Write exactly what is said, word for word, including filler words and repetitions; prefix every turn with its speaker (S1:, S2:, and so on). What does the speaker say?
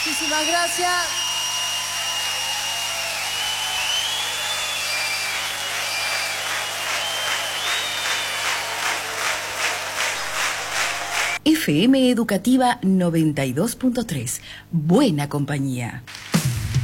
S1: Muchísimas gracias.
S2: F M Educativa noventa y dos punto tres. Buena compañía.